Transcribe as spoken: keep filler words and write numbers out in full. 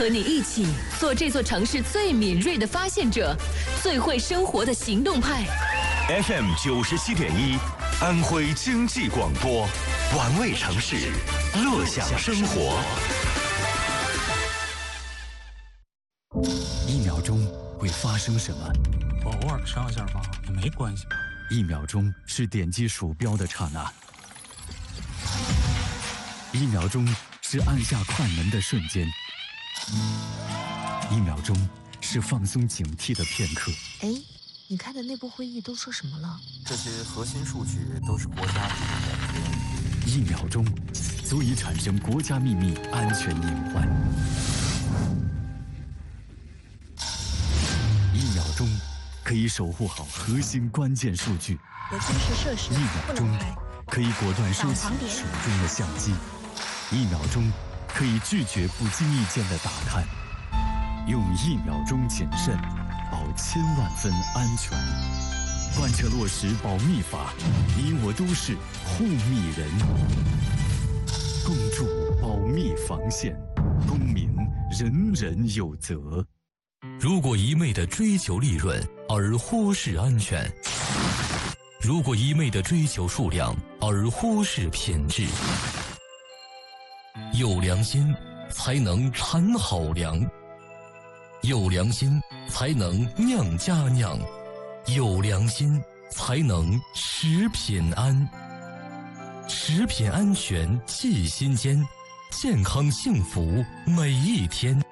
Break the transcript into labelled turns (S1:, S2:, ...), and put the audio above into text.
S1: 和你一起做这座城市最敏锐的发现者，最会生活的行动派。
S2: F M 九十七点一，安徽经济广播，玩味城市，乐享生活。
S3: 一秒钟会发生什么？
S4: 我偶尔上一下吧，也没关系吧。
S3: 一秒钟是点击鼠标的刹那，一秒钟是按下快门的瞬间，一秒钟是放松警惕的片刻。
S5: 哎，你开的内部会议都说什么了？
S6: 这些核心数据都是国家秘密。
S3: 一秒钟足以产生国家秘密安全隐患。一秒钟可以守护好核心关键数据。
S5: 有军事设施
S3: 一秒钟可以果断收起手中的相机。一秒钟可以拒绝不经意间的打探。用一秒钟谨慎，保千万分安全。贯彻落实保密法，你我都是护密人。共筑保密防线，公民人人有责。
S7: 如果一味地追求利润而忽视安全，如果一味地追求数量而忽视品质，有良心才能产好粮，有良心才能酿佳酿，有良心才能食品安。食品安全系心间，健康幸福每一天。